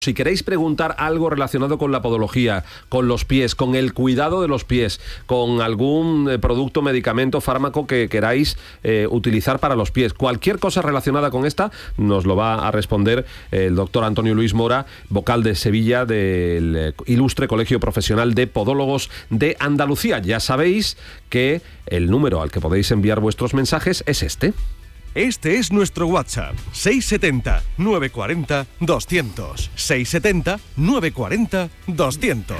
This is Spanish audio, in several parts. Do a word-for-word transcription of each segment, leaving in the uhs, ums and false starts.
Si queréis preguntar algo relacionado con la podología, con los pies, con el cuidado de los pies, con algún eh, producto, medicamento, fármaco que queráis eh, utilizar para los pies, cualquier cosa relacionada con esta, nos lo va a responder el doctor Antonio Luis Mora, vocal de Sevilla del eh, Ilustre Colegio Profesional de Podólogos de Andalucía. Ya sabéis que el número al que podéis enviar vuestros mensajes es este. Este es nuestro WhatsApp, seis siete cero, nueve cuatro cero, doscientos. seis siete cero, nueve cuatro cero, doscientos.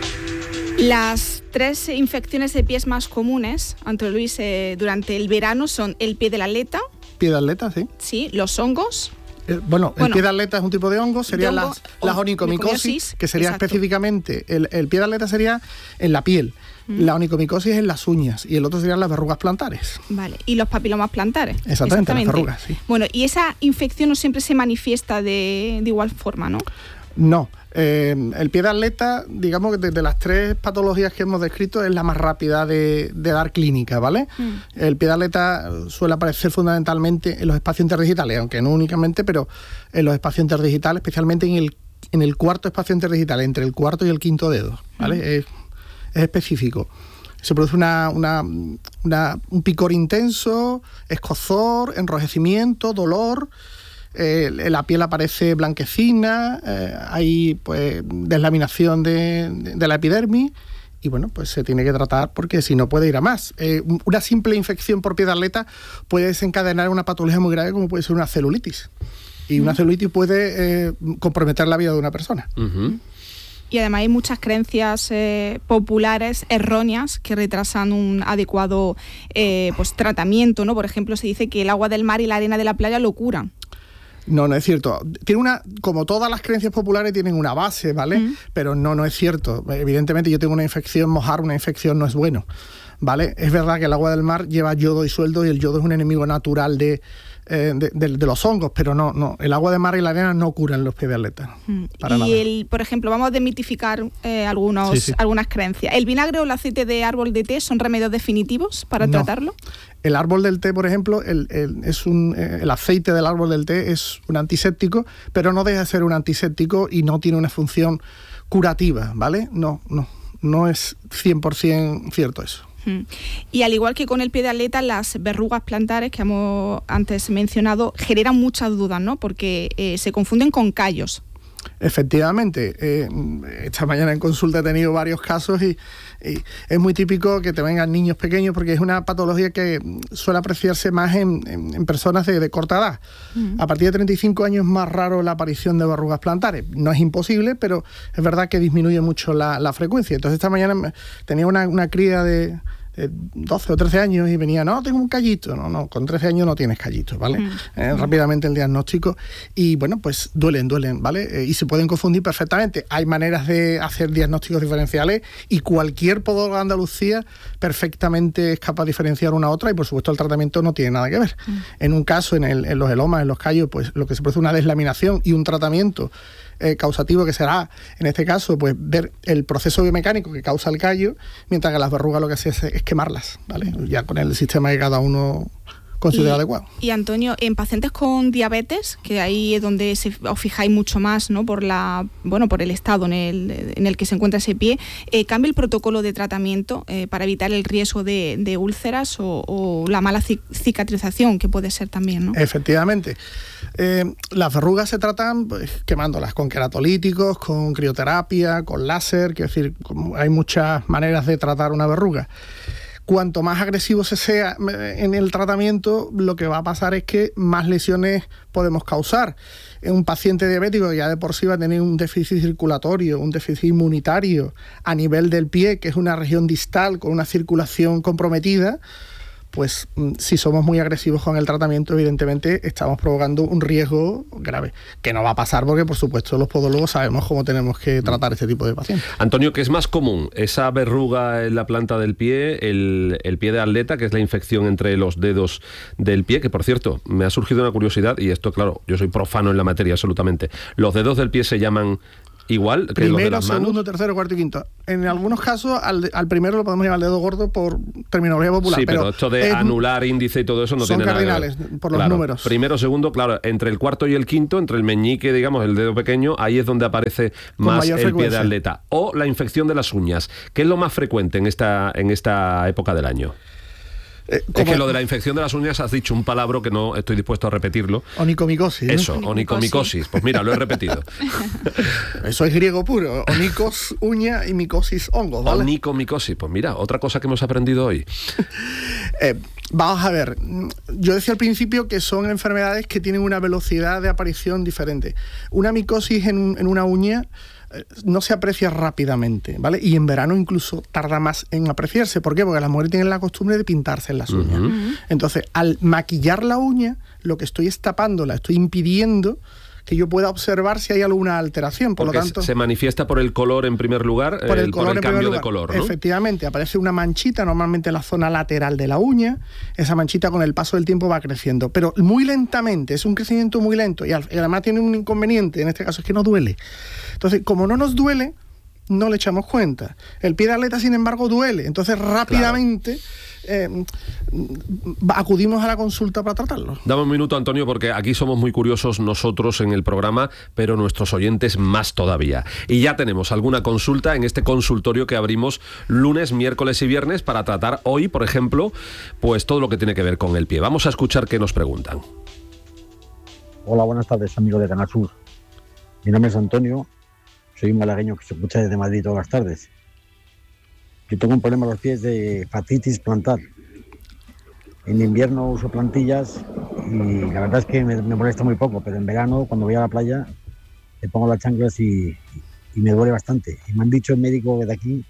Las tres infecciones de pies más comunes, Antonio Luis, eh, durante el verano son el pie del atleta. Pie de atleta, sí. Sí, los hongos. Eh, bueno, el Bueno, pie de atleta es un tipo de hongo, serían de hongo, las, las o- onicomicosis, onicomicosis, que sería exacto. específicamente, el, el pie de atleta sería en la piel, Mm. la onicomicosis en las uñas y el otro serían las verrugas plantares. Vale, y los papilomas plantares. Exactamente, las verrugas, sí. Bueno, y esa infección no siempre se manifiesta de, de igual forma, ¿no? No, eh, el pie de atleta, digamos que de, de las tres patologías que hemos descrito es la más rápida de, de dar clínica, ¿vale? Mm. El pie de atleta suele aparecer fundamentalmente en los espacios interdigitales, aunque no únicamente, pero en los espacios interdigitales, especialmente en el, en el cuarto espacio interdigital, entre el cuarto y el quinto dedo, ¿vale? Mm. Es, es específico. Se produce una, una, una, un picor intenso, escozor, enrojecimiento, dolor. Eh, la piel aparece blanquecina, eh, hay pues deslaminación de, de, de la epidermis y bueno, pues se tiene que tratar porque si no puede ir a más. Eh, una simple infección por pie de atleta puede desencadenar una patología muy grave como puede ser una celulitis. Y una celulitis puede eh, comprometer la vida de una persona. Uh-huh. Y además hay muchas creencias eh, populares erróneas que retrasan un adecuado eh, pues, tratamiento, ¿no? Por ejemplo, se dice que el agua del mar y la arena de la playa lo curan. No, no es cierto. Tiene una, como todas las creencias populares tienen una base, ¿vale? Mm. Pero no, no es cierto. Evidentemente yo tengo una infección, mojar una infección no es bueno, ¿vale? Es verdad que el agua del mar lleva yodo disuelto y el yodo es un enemigo natural de, eh, de, de, de los hongos, pero no, no. El agua de mar y la arena no curan los pies de atleta. Mm. Para y, nada. el, por ejemplo, vamos a desmitificar eh, algunos, sí, sí. algunas creencias. ¿El vinagre o el aceite de árbol de té son remedios definitivos para no. tratarlo? El árbol del té, por ejemplo, el, el, es un, el aceite del árbol del té es un antiséptico, pero no deja de ser un antiséptico y no tiene una función curativa, ¿vale? No, no, no es cien por ciento cierto eso. Y al igual que con el pie de atleta, las verrugas plantares que hemos antes mencionado generan muchas dudas, ¿no? Porque eh, se confunden con callos. Efectivamente, eh, esta mañana en consulta he tenido varios casos y, y es muy típico que te vengan niños pequeños porque es una patología que suele apreciarse más en, en, en personas de, de corta edad. Uh-huh. A partir de treinta y cinco años es más raro la aparición de verrugas plantares. No es imposible, pero es verdad que disminuye mucho la, la frecuencia. Entonces esta mañana tenía una, una cría de... doce o trece años y venía, no, tengo un callito. No, no, con trece años no tienes callito, ¿vale? Mm. Eh, rápidamente el diagnóstico y bueno, pues duelen, duelen, ¿vale? Eh, y se pueden confundir perfectamente. Hay maneras de hacer diagnósticos diferenciales y cualquier podólogo de Andalucía perfectamente es capaz de diferenciar una a otra y por supuesto el tratamiento no tiene nada que ver. Mm. En un caso, en, el, en los elomas, en los callos, pues lo que se produce es una deslaminación y un tratamiento Eh, causativo que será, en este caso, pues ver el proceso biomecánico que causa el callo, mientras que las verrugas lo que hace es, es quemarlas, ¿vale? Ya con el sistema que cada uno considera y, adecuado. Y Antonio, en pacientes con diabetes, que ahí es donde se, os fijáis mucho más, ¿no? Por la, bueno, por el estado en el, en el que se encuentra ese pie, eh, ¿cambia el protocolo de tratamiento eh, para evitar el riesgo de, de úlceras o, o la mala cicatrización que puede ser también, ¿no? Efectivamente. Eh, las verrugas se tratan pues, quemándolas con queratolíticos, con crioterapia, con láser, quiero decir, hay muchas maneras de tratar una verruga. Cuanto más agresivo se sea en el tratamiento, lo que va a pasar es que más lesiones podemos causar. Un paciente diabético que ya de por sí va a tener un déficit circulatorio, un déficit inmunitario a nivel del pie, que es una región distal con una circulación comprometida, pues si somos muy agresivos con el tratamiento, evidentemente estamos provocando un riesgo grave, que no va a pasar porque, por supuesto, los podólogos sabemos cómo tenemos que tratar este tipo de pacientes. Antonio, ¿qué es más común? ¿Esa verruga en la planta del pie, el, el pie de atleta, que es la infección entre los dedos del pie? Que, por cierto, me ha surgido una curiosidad, y esto, claro, yo soy profano en la materia absolutamente. ¿Los dedos del pie se llaman Igual que primero, los de las manos. segundo, tercero, cuarto y quinto. En algunos casos, al, al primero lo podemos llamar dedo gordo por terminología popular. Sí, pero, pero esto de es, anular índice y todo eso no son tiene nada que ver. cardinales por los Claro, números. Primero, segundo, claro, entre el cuarto y el quinto, entre el meñique, digamos, el dedo pequeño, ahí es donde aparece más el frecuencia. pie de atleta. O la infección de las uñas, que es lo más frecuente en esta, en esta época del año. Eh, es que lo de la infección de las uñas has dicho un palabra que no estoy dispuesto a repetirlo. Onicomicosis. ¿no? Eso, onicomicosis. Pues mira, lo he repetido. Eso es griego puro. Onikos, uña, y micosis, hongos, ¿vale? Onicomicosis. Pues mira, otra cosa que hemos aprendido hoy. eh, vamos a ver. Yo decía al principio que son enfermedades que tienen una velocidad de aparición diferente. Una micosis en, en una uña no se aprecia rápidamente, ¿vale? Y en verano incluso tarda más en apreciarse. ¿Por qué? Porque las mujeres tienen la costumbre de pintarse en las uñas. Uh-huh. Entonces, al maquillar la uña, lo que estoy es tapándola, estoy impidiendo que yo pueda observar si hay alguna alteración. Por Porque lo tanto, se manifiesta por el color en primer lugar, por el, el, color por el cambio lugar. de color, ¿no? Efectivamente, aparece una manchita normalmente en la zona lateral de la uña. Esa manchita con el paso del tiempo va creciendo, pero muy lentamente, es un crecimiento muy lento y además tiene un inconveniente, en este caso es que no duele. Entonces, como no nos duele, no le echamos cuenta. El pie de atleta, sin embargo, duele. Entonces, rápidamente claro. eh, acudimos a la consulta para tratarlo. Dame un minuto, Antonio, porque aquí somos muy curiosos nosotros en el programa, pero nuestros oyentes más todavía. Y ya tenemos alguna consulta en este consultorio que abrimos lunes, miércoles y viernes para tratar hoy, por ejemplo, pues todo lo que tiene que ver con el pie. Vamos a escuchar qué nos preguntan. Hola, buenas tardes, amigo de Canal Sur. Mi nombre es Antonio. Soy un malagueño que se escucha desde Madrid todas las tardes. Yo tengo un problema en los pies de fascitis plantar. En invierno uso plantillas y la verdad es que me, me molesta muy poco, pero en verano, cuando voy a la playa, me pongo las chanclas y, y me duele bastante. Y me han dicho el médico de aquí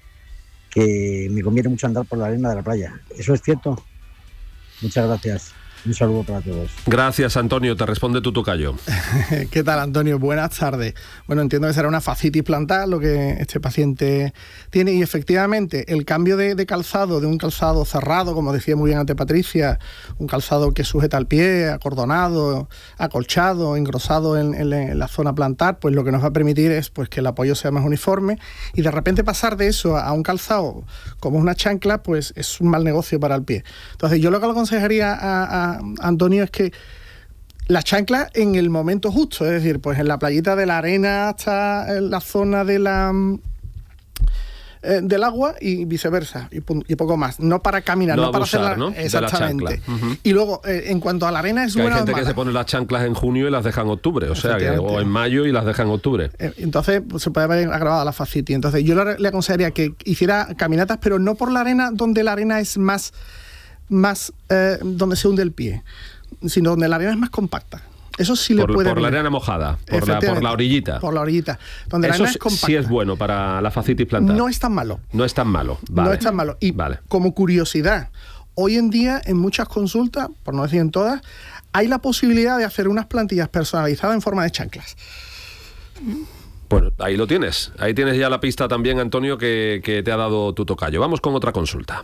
que me conviene mucho andar por la arena de la playa. ¿Eso es cierto? Muchas gracias. Un saludo para todos. Gracias, Antonio. Te responde tu tocayo. ¿Qué tal, Antonio? Buenas tardes. Bueno, entiendo que será una fascitis plantar lo que este paciente tiene y efectivamente el cambio de, de calzado, de un calzado cerrado, como decía muy bien antes Patricia, un calzado que sujeta al pie, acordonado, acolchado, engrosado en, en, en la zona plantar, pues lo que nos va a permitir es pues que el apoyo sea más uniforme y de repente pasar de eso a un calzado como una chancla, pues es un mal negocio para el pie. Entonces yo lo que le aconsejaría a, a Antonio es que la chancla en el momento justo, es decir, pues en la playita de la arena hasta en la zona de la eh, del agua y viceversa y, y poco más, no para caminar, no, no para abusar, hacer la, ¿no? exactamente. La uh-huh. Y luego eh, en cuanto a la arena es que buena. hay gente o mala. que se pone las chanclas en junio y las deja en octubre, o sea, que, o en mayo y las deja en octubre. Eh, entonces pues, se puede haber agravado la fascitis. Entonces yo le, le aconsejaría que hiciera caminatas, pero no por la arena donde la arena es más más eh, donde se hunde el pie, sino donde la arena es más compacta. Eso sí le por, puede por la arena mojada, por la, por la orillita. Por la orillita. Donde Eso la arena es compacta. Sí es bueno para la fascitis plantar. No es tan malo. No es tan malo. Vale. No es tan malo. Y vale. Como curiosidad, hoy en día en muchas consultas, por no decir en todas, hay la posibilidad de hacer unas plantillas personalizadas en forma de chanclas. Pues ahí lo tienes. Ahí tienes ya la pista también, Antonio, que, que te ha dado tu tocayo. Vamos con otra consulta.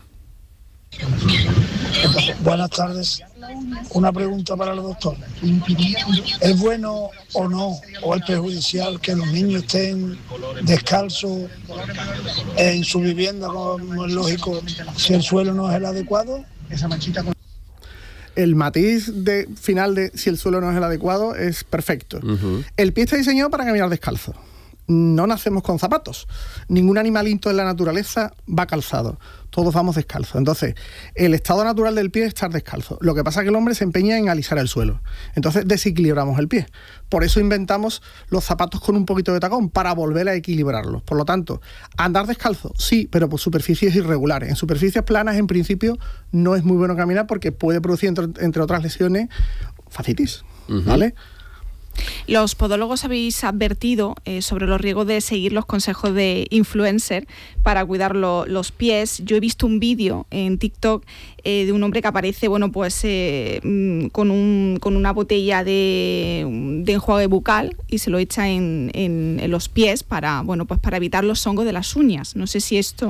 Buenas tardes. Una pregunta para el doctor. ¿Es bueno o no, o es perjudicial que los niños estén descalzos en su vivienda, como es lógico, si el suelo no es el adecuado? Esa manchita con... El matiz de final de si el suelo no es el adecuado es perfecto. Uh-huh. El pie está diseñado para caminar descalzo. No nacemos con zapatos. Ningún animalito en la naturaleza va calzado. Todos vamos descalzos. Entonces, el estado natural del pie es estar descalzo. Lo que pasa es que el hombre se empeña en alisar el suelo. Entonces, desequilibramos el pie. Por eso inventamos los zapatos con un poquito de tacón, para volver a equilibrarlos. Por lo tanto, andar descalzo, sí, pero por superficies irregulares. En superficies planas, en principio, no es muy bueno caminar porque puede producir, entre, entre otras lesiones, fascitis. Uh-huh. ¿Vale? Los podólogos habéis advertido eh, sobre los riesgos de seguir los consejos de influencer para cuidar lo, los pies. Yo he visto un vídeo en TikTok eh, de un hombre que aparece, bueno, pues eh, con, un, con una botella de, de enjuague bucal y se lo echa en, en, en los pies para, bueno, pues para evitar los hongos de las uñas. No sé si esto...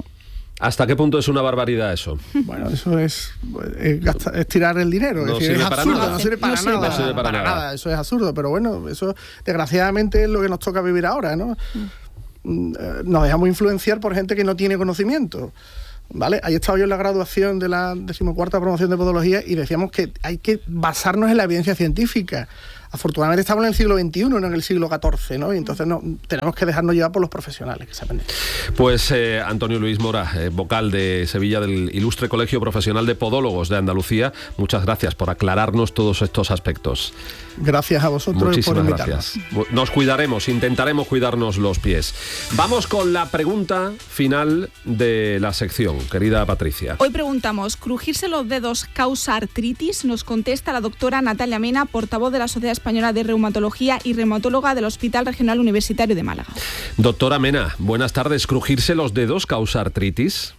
¿Hasta qué punto es una barbaridad eso? Bueno, eso es, es, gastar, es tirar el dinero. No es decir, sirve es para absurdo, nada. no sirve para No sirve nada. para, sirve para para nada. nada. Eso es absurdo, pero bueno, eso desgraciadamente es lo que nos toca vivir ahora, ¿no? Mm. Nos dejamos influenciar por gente que no tiene conocimiento. ¿Vale? Ahí estaba yo en la graduación de la decimocuarta promoción de podología y decíamos que hay que basarnos en la evidencia científica. Afortunadamente estamos en el siglo veintiuno, no en el siglo catorce, ¿no? Y entonces no, tenemos que dejarnos llevar por los profesionales que saben esto. Pues eh, Antonio Luis Mora, eh, vocal de Sevilla del Ilustre Colegio Profesional de Podólogos de Andalucía, muchas gracias por aclararnos todos estos aspectos. Gracias a vosotros. Muchísimas por invitarnos. Gracias. Nos cuidaremos, intentaremos cuidarnos los pies. Vamos con la pregunta final de la sección, querida Patricia. Hoy preguntamos, ¿crujirse los dedos causa artritis? Nos contesta la doctora Natalia Mena, portavoz de la Sociedad Española de Reumatología y reumatóloga del Hospital Regional Universitario de Málaga. Doctora Mena, buenas tardes. ¿Crujirse los dedos causa artritis?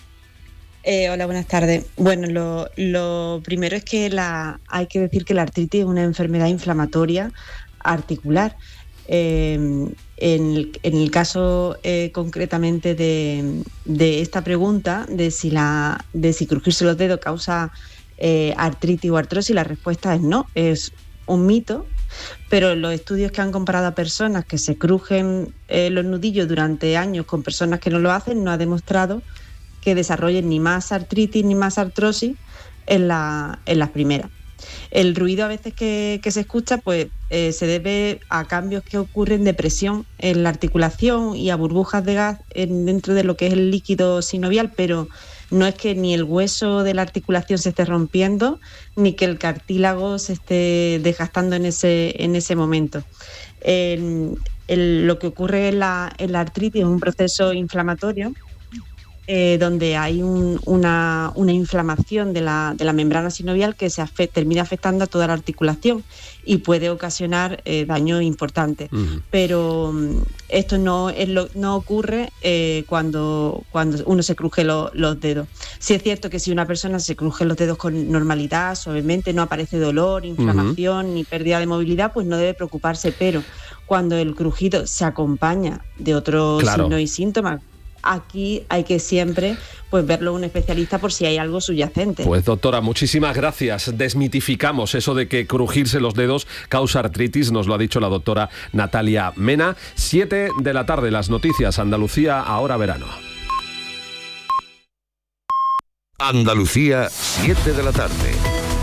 Eh, hola, buenas tardes. Bueno, lo, lo primero es que la, hay que decir que la artritis es una enfermedad inflamatoria articular. Eh, en, el, en el caso eh, concretamente de, de esta pregunta, de si, la, de si crujirse los dedos causa eh, artritis o artrosis, la respuesta es no, es un mito. Pero los estudios que han comparado a personas que se crujen eh, los nudillos durante años con personas que no lo hacen, no ha demostrado que desarrollen ni más artritis ni más artrosis en, la, en las primeras. El ruido a veces que, que se escucha pues eh, se debe a cambios que ocurren de presión en la articulación y a burbujas de gas en, dentro de lo que es el líquido sinovial, pero no es que ni el hueso de la articulación se esté rompiendo ni que el cartílago se esté desgastando en ese, en ese momento. El, el, lo que ocurre en la, en la artritis es un proceso inflamatorio Eh, donde hay un, una, una inflamación de la, de la membrana sinovial que se afect, termina afectando a toda la articulación y puede ocasionar eh, daño importante. Uh-huh. Pero um, esto no, es lo, no ocurre eh, cuando, cuando uno se cruje lo, los dedos. Sí es cierto que si una persona se cruje los dedos con normalidad, suavemente, no aparece dolor, inflamación uh-huh. ni pérdida de movilidad, pues no debe preocuparse, pero cuando el crujido se acompaña de otros claro. signos y síntomas, aquí hay que siempre pues verlo un especialista por si hay algo subyacente. Pues doctora, muchísimas gracias. Desmitificamos eso de que crujirse los dedos causa artritis, nos lo ha dicho la doctora Natalia Mena. Siete de la tarde, las noticias Andalucía, ahora verano. Andalucía, siete de la tarde.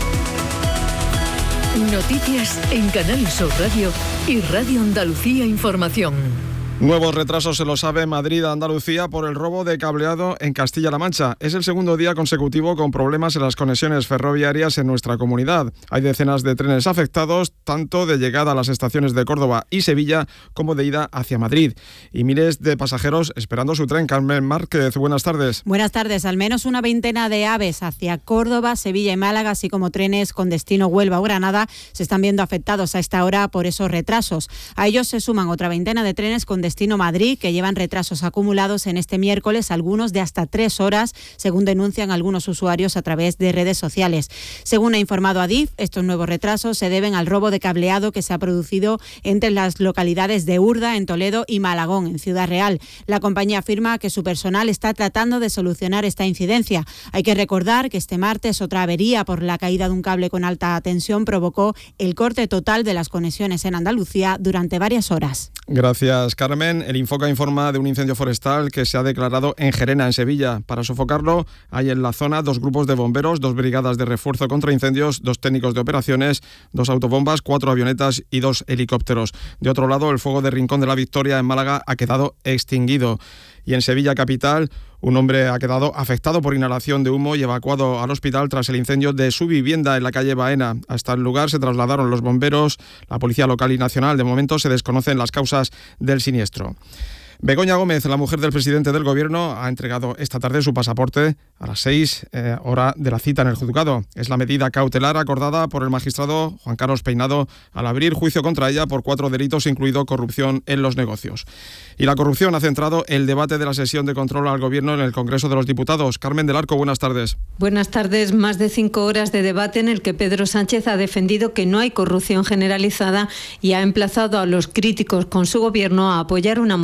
Noticias en Canal Sur Radio y Radio Andalucía Información. Nuevos retrasos se lo sabe Madrid-Andalucía por el robo de cableado en Castilla-La Mancha. Es el segundo día consecutivo con problemas en las conexiones ferroviarias en nuestra comunidad. Hay decenas de trenes afectados, tanto de llegada a las estaciones de Córdoba y Sevilla como de ida hacia Madrid. Y miles de pasajeros esperando su tren. Carmen Márquez, buenas tardes. Buenas tardes. Al menos una veintena de aves hacia Córdoba, Sevilla y Málaga, así como trenes con destino Huelva o Granada, se están viendo afectados a esta hora por esos retrasos. A ellos se suman otra veintena de trenes con destino Madrid, que llevan retrasos acumulados en este miércoles, algunos de hasta tres horas, según denuncian algunos usuarios a través de redes sociales. Según ha informado Adif, estos nuevos retrasos se deben al robo de cableado que se ha producido entre las localidades de Urda, en Toledo, y Malagón, en Ciudad Real. La compañía afirma que su personal está tratando de solucionar esta incidencia. Hay que recordar que este martes otra avería por la caída de un cable con alta tensión provocó el corte total de las conexiones en Andalucía durante varias horas. Gracias, Carmen. El Infoca informa de un incendio forestal que se ha declarado en Gerena, en Sevilla. Para sofocarlo, hay en la zona dos grupos de bomberos, dos brigadas de refuerzo contra incendios, dos técnicos de operaciones, dos autobombas, cuatro avionetas y dos helicópteros. De otro lado, el fuego de Rincón de la Victoria, en Málaga, ha quedado extinguido. Y en Sevilla capital, un hombre ha quedado afectado por inhalación de humo y evacuado al hospital tras el incendio de su vivienda en la calle Baena. Hasta el lugar se trasladaron los bomberos, la policía local y nacional. De momento se desconocen las causas del siniestro. Begoña Gómez, la mujer del presidente del Gobierno, ha entregado esta tarde su pasaporte a las seis, eh, hora de la cita en el juzgado. Es la medida cautelar acordada por el magistrado Juan Carlos Peinado al abrir juicio contra ella por cuatro delitos, incluido corrupción en los negocios. Y la corrupción ha centrado el debate de la sesión de control al Gobierno en el Congreso de los Diputados. Carmen del Arco, buenas tardes. Buenas tardes. Más de cinco horas de debate en el que Pedro Sánchez ha defendido que no hay corrupción generalizada y ha emplazado a los críticos con su Gobierno a apoyar una moción de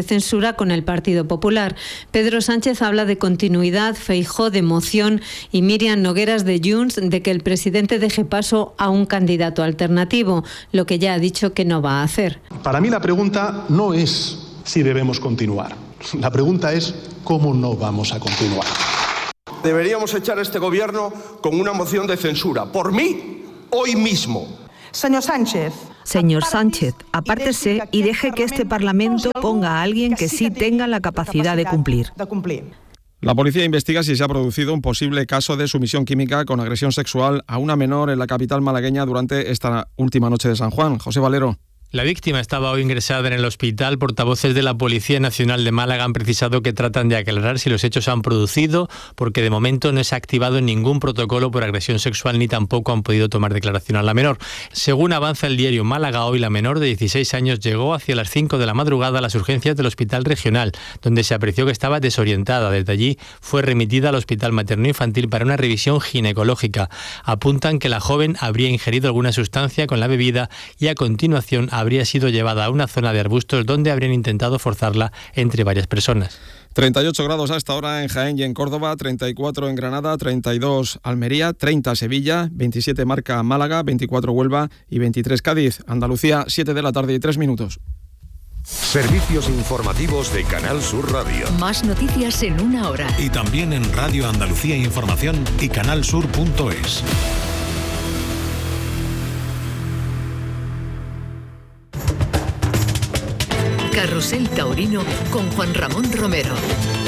de censura con el Partido Popular. Pedro Sánchez habla de continuidad, Feijóo de moción y Míriam Nogueras de Junts de que el presidente deje paso a un candidato alternativo, lo que ya ha dicho que no va a hacer. Para mí la pregunta no es si debemos continuar. La pregunta es cómo no vamos a continuar. Deberíamos echar a este gobierno con una moción de censura. Por mí, hoy mismo. Señor Sánchez. Señor Sánchez, apártese y deje que este Parlamento ponga a alguien que sí tenga la capacidad de cumplir. La policía investiga si se ha producido un posible caso de sumisión química con agresión sexual a una menor en la capital malagueña durante esta última noche de San Juan. José Valero. La víctima estaba hoy ingresada en el hospital. Portavoces de la Policía Nacional de Málaga han precisado que tratan de aclarar si los hechos se han producido, porque de momento no se ha activado ningún protocolo por agresión sexual ni tampoco han podido tomar declaración a la menor. Según avanza el diario Málaga Hoy, la menor de dieciséis años llegó hacia las cinco de la madrugada a las urgencias del Hospital Regional, donde se apreció que estaba desorientada. Desde allí fue remitida al Hospital Materno Infantil para una revisión ginecológica. Apuntan que la joven habría ingerido alguna sustancia con la bebida y a continuación habría sido llevada a una zona de arbustos donde habrían intentado forzarla entre varias personas. treinta y ocho grados a esta hora en Jaén y en Córdoba, treinta y cuatro en Granada, treinta y dos Almería, treinta Sevilla, veintisiete marca Málaga, veinticuatro Huelva y veintitrés Cádiz. Andalucía, siete de la tarde y tres minutos. Servicios informativos de Canal Sur Radio. Más noticias en una hora. Y también en Radio Andalucía Información y canalsur punto es. Carrusel Taurino con Juan Ramón Romero.